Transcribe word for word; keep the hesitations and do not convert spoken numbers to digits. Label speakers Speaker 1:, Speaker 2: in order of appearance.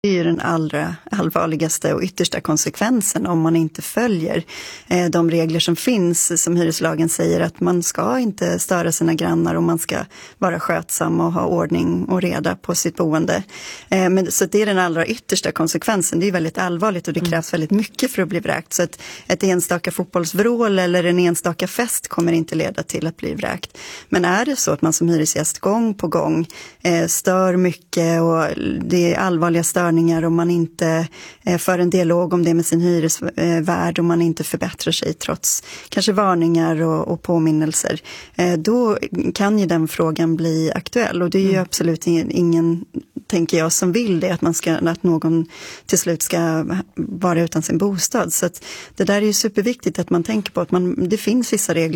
Speaker 1: Det är ju den allra allvarligaste och yttersta konsekvensen om man inte följer eh, de regler som finns, som hyreslagen säger, att man ska inte störa sina grannar och man ska vara skötsam och ha ordning och reda på sitt boende. Eh, men, så det är den allra yttersta konsekvensen. Det är väldigt allvarligt och det krävs väldigt mycket för att bli vräkt. Så att ett enstaka fotbollsvrål eller en enstaka fest kommer inte leda till att bli vräkt. Men är det så att man som hyresgäst gång på gång eh, stör mycket och det är allvarliga störningar om man inte eh, för en dialog om det med sin hyresvärd och man inte förbättrar sig trots kanske varningar och, och påminnelser, eh, då kan ju den frågan bli aktuell. Och det är ju mm. absolut ingen, ingen, tänker jag, som vill det, att, man ska, att någon till slut ska vara utan sin bostad. Så att det där är ju superviktigt att man tänker på att man, det finns vissa regler